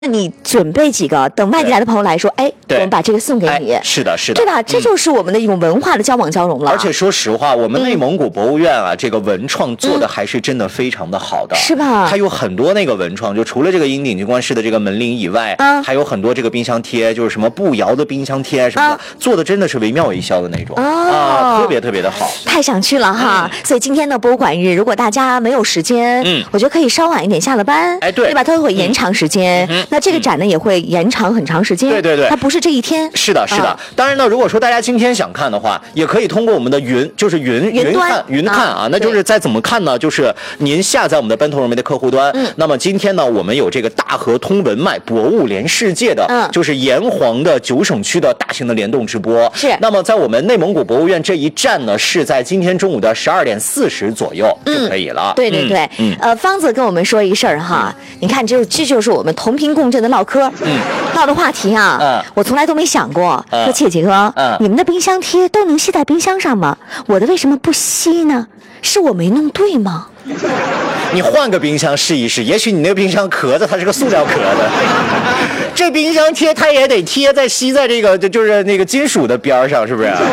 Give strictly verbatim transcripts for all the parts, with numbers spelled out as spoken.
你准备几个，等外地来的朋友来说，哎，我们把这个送给你。 哎、是的，是的， 对吧？这就是我们的一种文化的交往交融了。 而且说实话，我们内蒙古博物院啊，嗯、这个文创做的还是真的非常的好的， 是吧？ 它有很多那个文创，就除了这个鹰顶军官室的这个门铃以外，啊、还有很多这个冰箱贴，就是什么步摇的冰箱贴什么的，啊、做的真的是惟妙惟肖的那种、哦、啊，特别特别的好， 太想去了哈！嗯、所以今天的博物馆日，如果大家没有时间，嗯，我觉得可以稍晚一点下了班， 哎，对， 对吧？它会延长时间。嗯、那这个展呢，也会延长很长时间。 对对对， 它不是这一天。 是的，是的。啊、当然呢，如果说大家今天想看的话，也可以通过我们的云，就是云云看云看啊，啊那就是再怎么看呢？就是您下载我们的奔腾人媒的客户端。嗯。那么今天呢，我们有这个大河通文脉，博物联世界的，嗯，就是炎黄的九省区的大型的联动直播。 是。 那么在我们内蒙古博物院这一站呢，是在今天中午的十二点四十左右就可以了。 嗯、对对对。嗯。呃，方子跟我们说一事儿哈，嗯、你看，这这就是我们同频共振的唠嗑。嗯。唠的话题啊，嗯，我从来都没想过。嗯。说姐姐哥，嗯，你们的冰箱贴都能吸在冰箱上吗？我的为什么不吸呢？是我没弄对吗？ 你换个冰箱试一试，也许你那个冰箱壳子它是个塑料壳子，这冰箱贴它也得贴在吸在这个就是那个金属的边上，是不是？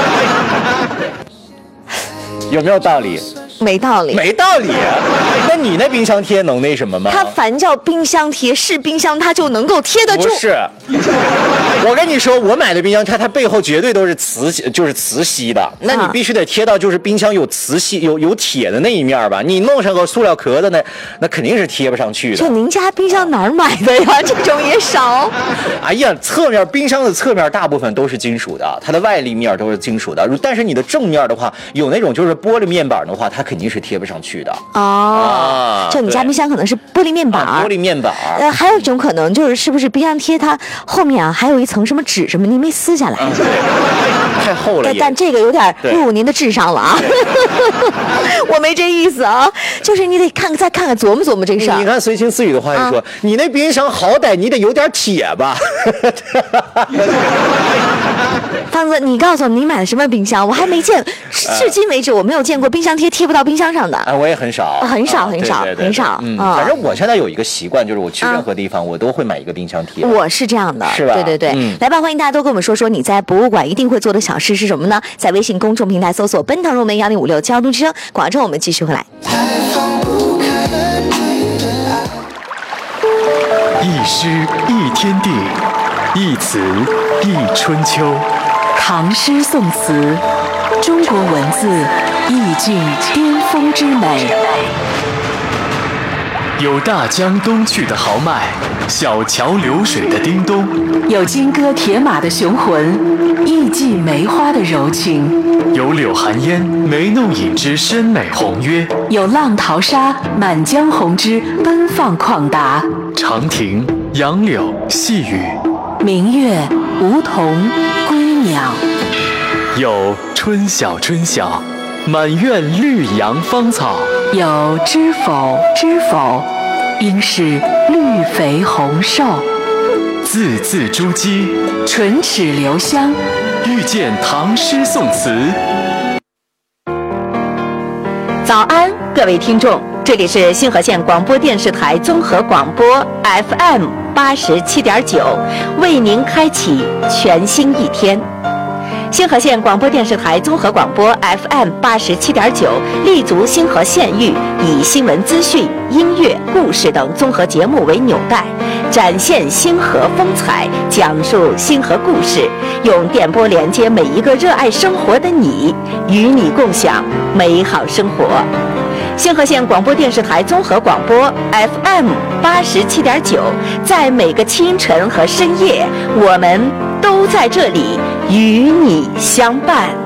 有没有道理？ 没道理， 没道理。那你那冰箱贴能那什么吗？ 它凡叫冰箱贴，是冰箱它就能够贴得住。 不是，我跟你说，我买的冰箱贴，它背后绝对都是磁，就是磁吸的。那你必须得贴到就是冰箱有磁吸、有有铁的那一面吧？你弄上个塑料壳子那，那肯定是贴不上去的。 就您家冰箱哪儿买的呀？这种也少。 哎呀，侧面冰箱的侧面大部分都是金属的，它的外立面都是金属的。但是你的正面的话，有那种就是玻璃面板的话，它肯定是贴不上去的。 哦，啊、就你家冰箱可能是玻璃面板， 啊、玻璃面板。 呃，还有一种可能就是是不是冰箱贴它后面啊还有一层什么纸什么，您没撕下来？ 嗯、太厚了。 但但这个有点侮辱您的智商了啊！我没这意思啊，就是你得看再看看琢磨琢磨这事儿。 你看随心似语的话就说，啊、你那冰箱好歹你得有点铁吧？ 方子，你告诉我你买的什么冰箱？我还没见，至今为止我没有见过冰箱贴贴不到冰箱上的。 啊，我也很少， 很少，很少，很少。 嗯，反正我现在有一个习惯，就是我去任何地方，我都会买一个冰箱贴。 我是这样的， 是吧？ 对对对，来吧，欢迎大家都跟我们说说你在博物馆一定会做的小事是什么呢？在微信公众平台搜索“奔腾入门幺零五六交通之声”，广州我们继续回来。 一诗一天地，一词一春秋。 唐诗宋词，中国文字意境巅峰之美。 有大江东去的豪迈，小桥流水的叮咚； 有金戈铁马的雄浑，艺伎梅花的柔情； 有柳寒烟眉弄影之深美宏约； 有浪淘沙满江红之奔放旷达。 长亭、杨柳、细雨， 明月、梧桐、归鸟。 有春晓春晓，满院绿杨芳草； 有知否知否，应是绿肥红瘦。 字字珠玑， 唇齿留香， 遇见唐诗宋词。 早安，各位听众，这里是星河县广播电视台综合广播 F M 八十七点九，为您开启全新一天。星河县广播电视台综合广播 F M 八十七点九，立足星河县域，以新闻资讯、音乐、故事等综合节目为纽带，展现星河风采，讲述星河故事，用电波连接每一个热爱生活的你，与你共享美好生活。星河县广播电视台综合广播 F M 八十七点九，在每个清晨和深夜，我们都在这里与你相伴。